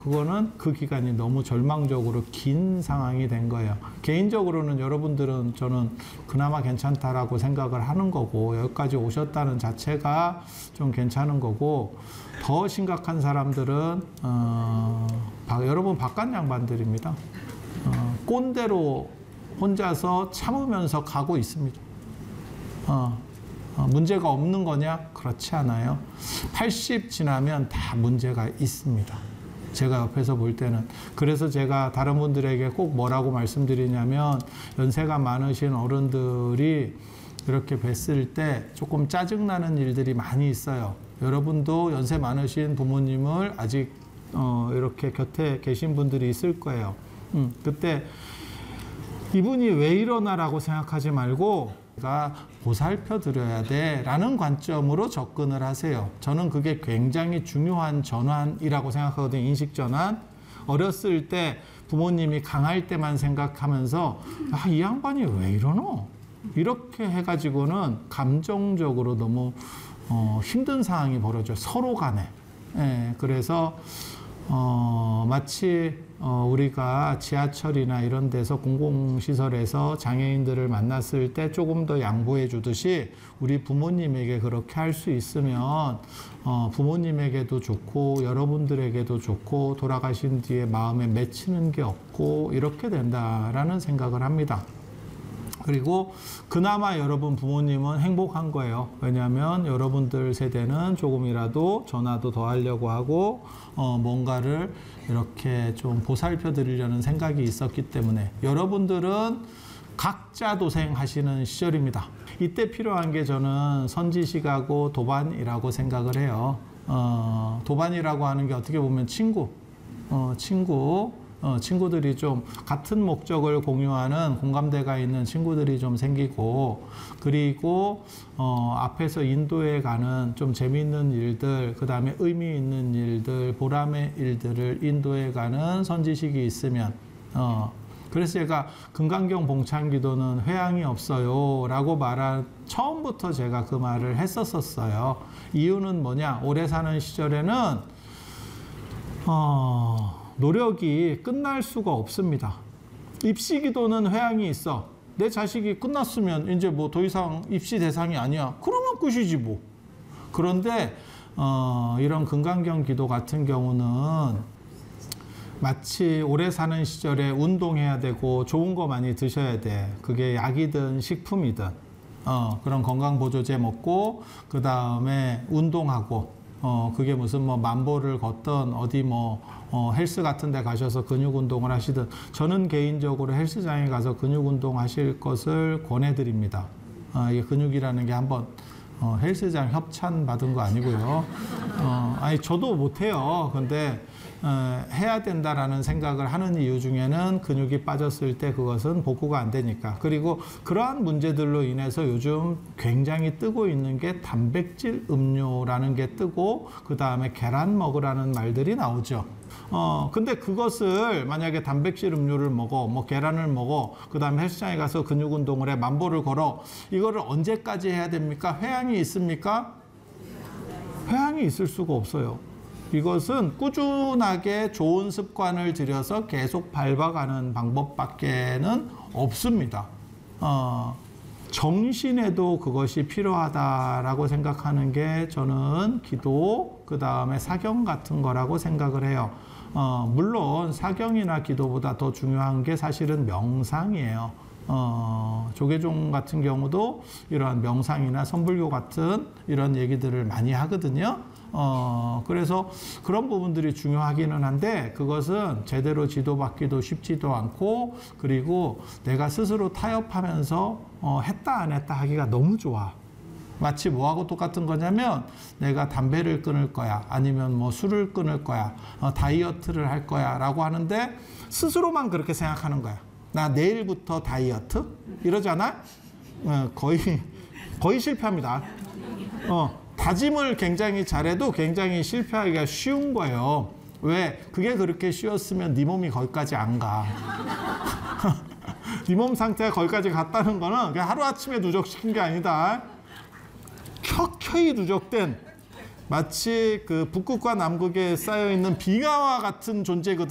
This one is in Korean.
그거는 그 기간이 너무 절망적으로 긴 상황이 된 거예요. 개인적으로는 여러분들은 저는 그나마 괜찮다라고 생각을 하는 거고, 여기까지 오셨다는 자체가 좀 괜찮은 거고, 더 심각한 사람들은 여러분 바깥 양반들입니다. 꼰대로 혼자서 참으면서 가고 있습니다. 문제가 없는 거냐? 그렇지 않아요. 80 지나면 다 문제가 있습니다. 제가 옆에서 볼 때는. 그래서 제가 다른 분들에게 꼭 뭐라고 말씀드리냐면, 연세가 많으신 어른들이 이렇게 뵀을 때 조금 짜증나는 일들이 많이 있어요. 여러분도 연세 많으신 부모님을 아직 이렇게 곁에 계신 분들이 있을 거예요. 그때 이분이 왜 이러나라고 생각하지 말고 내가 보살펴 드려야 돼 라는 관점으로 접근을 하세요. 저는 그게 굉장히 중요한 전환이라고 생각하거든요. 인식 전환. 어렸을 때 부모님이 강할 때만 생각하면서 이 양반이 왜 이러노? 이렇게 해가지고는 감정적으로 너무 힘든 상황이 벌어져요. 서로 간에. 예, 그래서 마치 우리가 지하철이나 이런 데서 공공시설에서 장애인들을 만났을 때 조금 더 양보해 주듯이 우리 부모님에게 그렇게 할 수 있으면 부모님에게도 좋고 여러분들에게도 좋고 돌아가신 뒤에 마음에 맺히는 게 없고 이렇게 된다라는 생각을 합니다. 그리고 그나마 여러분 부모님은 행복한 거예요. 왜냐하면 여러분들 세대는 조금이라도 전화도 더 하려고 하고 뭔가를 이렇게 좀 보살펴 드리려는 생각이 있었기 때문에 여러분들은 각자 도생하시는 시절입니다. 이때 필요한 게 저는 선지식하고 도반이라고 생각을 해요. 도반이라고 하는 게 어떻게 보면 친구들이 좀 같은 목적을 공유하는 공감대가 있는 친구들이 좀 생기고, 그리고 앞에서 인도해 가는 좀 재미있는 일들, 그 다음에 의미 있는 일들, 보람의 일들을 인도해 가는 선지식이 있으면 그래서 제가 금강경 봉창기도는 회향이 없어요 라고 처음부터 제가 그 말을 했었어요. 이유는 뭐냐? 오래 사는 시절에는 노력이 끝날 수가 없습니다. 입시기도는 회향이 있어. 내 자식이 끝났으면 이제 뭐 더 이상 입시 대상이 아니야. 그러면 끝이지 뭐. 그런데 이런 금강경 기도 같은 경우는 마치 오래 사는 시절에 운동해야 되고 좋은 거 많이 드셔야 돼. 그게 약이든 식품이든 그런 건강보조제 먹고 그 다음에 운동하고 그게 무슨 뭐 만보를 걷던 어디 헬스 같은 데 가셔서 근육 운동을 하시든, 저는 개인적으로 헬스장에 가서 근육 운동 하실 것을 권해드립니다. 이게 근육이라는 게 한번 헬스장 협찬 받은 거 아니고요. 아니 저도 못해요. 근데 해야 된다라는 생각을 하는 이유 중에는 근육이 빠졌을 때 그것은 복구가 안 되니까. 그리고 그러한 문제들로 인해서 요즘 굉장히 뜨고 있는 게 단백질 음료라는 게 뜨고, 그 다음에 계란 먹으라는 말들이 나오죠. 근데 그것을 만약에 단백질 음료를 먹어, 뭐 계란을 먹어, 그 다음에 헬스장에 가서 근육 운동을 해, 만보를 걸어, 이거를 언제까지 해야 됩니까? 회향이 있습니까? 회향이 있을 수가 없어요. 이것은 꾸준하게 좋은 습관을 들여서 계속 밟아가는 방법밖에는 없습니다. 정신에도 그것이 필요하다라고 생각하는 게 저는 기도, 그 다음에 사경 같은 거라고 생각을 해요. 물론 사경이나 기도보다 더 중요한 게 사실은 명상이에요. 조계종 같은 경우도 이러한 명상이나 선불교 같은 이런 얘기들을 많이 하거든요. 그래서 그런 부분들이 중요하기는 한데, 그것은 제대로 지도받기도 쉽지도 않고, 그리고 내가 스스로 타협하면서 했다 안 했다 하기가 너무 좋아. 마치 뭐하고 똑같은 거냐면, 내가 담배를 끊을 거야, 아니면 뭐 술을 끊을 거야, 다이어트를 할 거야 라고 하는데 스스로만 그렇게 생각하는 거야. 나 내일부터 다이어트? 이러잖아? 거의 실패합니다. 다짐을 굉장히 잘해도 굉장히 실패하기가 쉬운 거예요. 왜? 그게 그렇게 쉬웠으면 네 몸이 거기까지 안 가. 네 몸 상태가 거기까지 갔다는 거는 그냥 하루아침에 누적시킨 게 아니다. 켜켜이 누적된 마치 그 북극과 남극에 쌓여 있는 빙하와 같은 존재거든요.